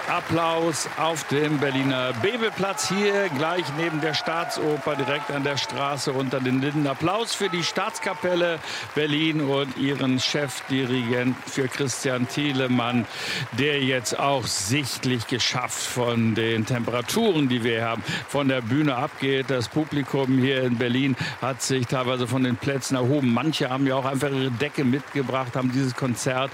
Applaus auf dem Berliner Bebelplatz, hier gleich neben der Staatsoper, direkt an der Straße unter den Linden. Applaus für die Staatskapelle Berlin und ihren Chefdirigenten, für Christian Thielemann, der jetzt auch sichtlich geschafft von den Temperaturen, die wir haben, von der Bühne abgeht. Das Publikum hier in Berlin hat sich teilweise von den Plätzen erhoben. Manche haben ja auch einfach ihre Decke mitgebracht, haben dieses Konzert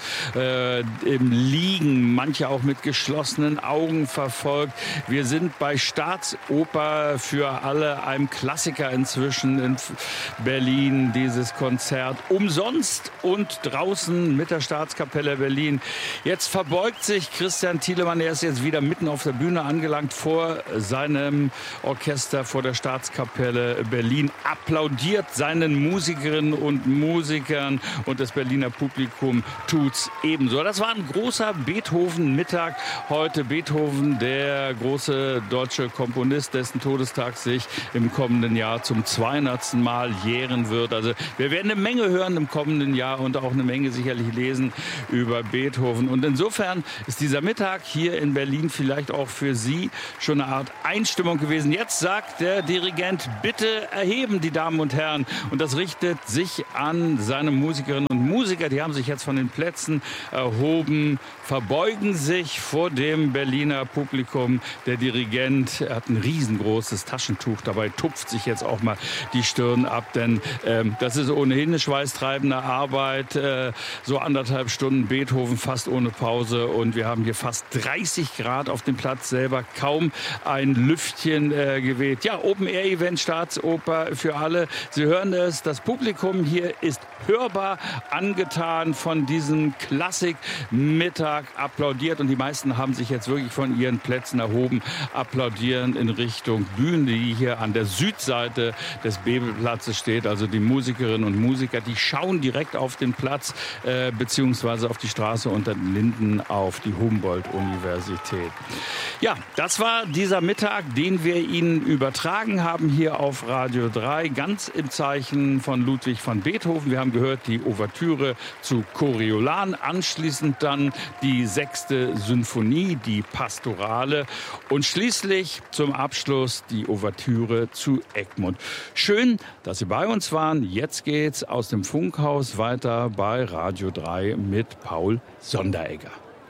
im Liegen, manche auch mit geschlossenen Augen verfolgt. Wir sind bei Staatsoper für alle, einem Klassiker inzwischen in Berlin, dieses Konzert umsonst und draußen mit der Staatskapelle Berlin. Jetzt verbeugt sich Christian Thielemann, er ist jetzt wieder mitten auf der Bühne angelangt vor seinem Orchester, vor der Staatskapelle Berlin, applaudiert seinen Musikerinnen und Musikern und das Berliner Publikum tut's ebenso. Das war ein großer Beethoven-Mittag heute. Beethoven, der große deutsche Komponist, dessen Todestag sich im kommenden Jahr zum 200. Mal jähren wird. Also wir werden eine Menge hören im kommenden Jahr und auch eine Menge sicherlich lesen über Beethoven. Und insofern ist dieser Mittag hier in Berlin vielleicht auch für Sie schon eine Art Einstimmung gewesen. Jetzt sagt der Dirigent, bitte erheben, die Damen und Herren. Und das richtet sich an seine Musikerinnen und Musiker. Die haben sich jetzt von den Plätzen erhoben, verbeugen sich vor dem Berliner Publikum. Der Dirigent hat ein riesengroßes Taschentuch dabei, tupft sich jetzt auch mal die Stirn ab, denn das ist ohnehin eine schweißtreibende Arbeit. So 1,5 Stunden Beethoven fast ohne Pause und wir haben hier fast 30 Grad auf dem Platz selber, kaum ein Lüftchen geweht. Ja, Open-Air-Event, Staatsoper für alle. Sie hören es, das Publikum hier ist hörbar angetan von diesem Klassikmittag, applaudiert und die meisten haben sich jetzt wirklich von ihren Plätzen erhoben, applaudieren in Richtung Bühne, die hier an der Südseite des Bebelplatzes steht. Also die Musikerinnen und Musiker, die schauen direkt auf den Platz beziehungsweise auf die Straße unter den Linden auf die Humboldt-Universität. Ja, das war dieser Mittag, den wir Ihnen übertragen haben hier auf Radio 3, ganz im Zeichen von Ludwig van Beethoven. Wir haben gehört die Ouvertüre zu Coriolan, anschließend dann die 6. Symphonie, die Pastorale und schließlich zum Abschluss die Ouvertüre zu Egmont. Schön, dass Sie bei uns waren. Jetzt geht's aus dem Funkhaus weiter bei Radio 3 mit Paul Sonderegger.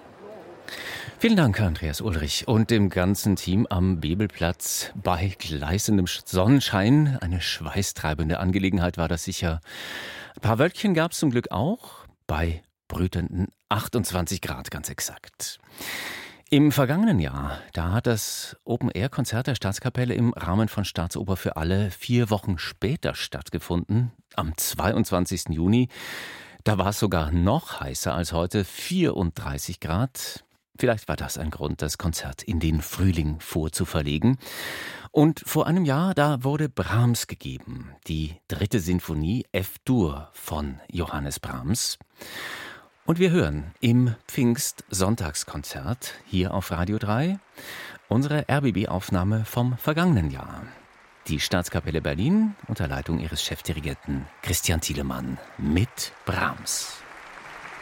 Vielen Dank, Andreas Ulrich und dem ganzen Team am Bebelplatz. Bei gleißendem Sonnenschein, eine schweißtreibende Angelegenheit war das sicher. Ein paar Wölkchen gab es zum Glück auch, bei brütenden 28 Grad ganz exakt. Im vergangenen Jahr, da hat das Open-Air-Konzert der Staatskapelle im Rahmen von Staatsoper für alle 4 Wochen später stattgefunden, am 22. Juni. Da war es sogar noch heißer als heute, 34 Grad. Vielleicht war das ein Grund, das Konzert in den Frühling vorzuverlegen. Und vor einem Jahr, da wurde Brahms gegeben, die 3. Sinfonie F-Dur von Johannes Brahms. Und wir hören im Pfingst-Sonntagskonzert hier auf Radio 3 unsere RBB-Aufnahme vom vergangenen Jahr. Die Staatskapelle Berlin unter Leitung ihres Chefdirigenten Christian Thielemann mit Brahms.